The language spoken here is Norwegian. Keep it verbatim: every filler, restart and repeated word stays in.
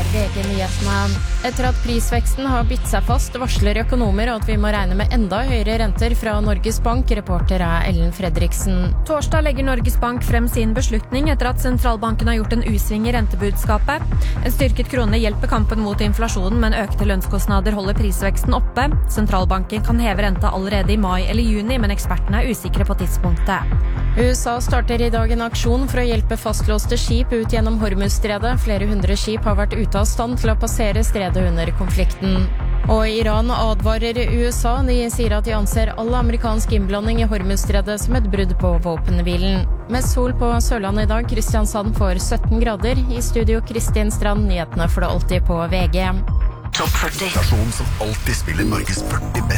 V G-nyhetene. Etter at prisveksten har bitt seg fast, varsler økonomer at vi må regne med enda høyere renter fra Norges Bank. Reporter er Ellen Fredriksen. Torsdag legger Norges Bank frem sin beslutning etter at sentralbanken har gjort en usving i rentebudskapet. En styrket krone hjelper kampen mot inflasjonen, men økte lønnskostnader holder prisveksten oppe. Sentralbanken kan heve renta allerede i mai eller juni, men ekspertene er usikre på tidspunktet. U S A starter i dag en aksjon for å hjelpe fastlåste skip ut gjennom Hormuzstredet. Flere hundre skip har vært ute av stand til å passere stredet under konflikten. Og Iran advarer U S A. De sier at de anser all amerikansk innblanding i Hormuzstredet som et brudd på våpenhvilen. Mest sol på Sørlandet i dag. Kristiansand får sytten grader. I studio Kristin Strand, nyhetene får det alltid på V G. Topp førti. Stasjonen som alltid spiller Norges førti beste.